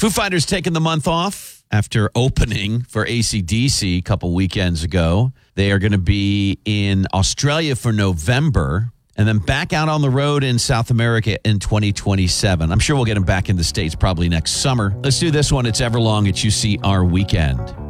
Foo Fighters taking the month off after opening for AC/DC a couple weekends ago. They are going to be in Australia for November and then back out on the road in South America in 2027. I'm sure we'll get them back in the States probably next summer. Let's do this one. It's Everlong at UCR Weekend.